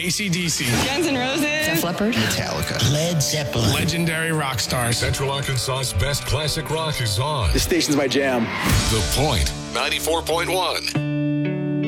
AC/DC. Guns N' Roses. Def Leppard. Metallica. Led Zeppelin. Legendary rock stars. Central Arkansas's best classic rock is on. This station's my jam. The Point, 94.1.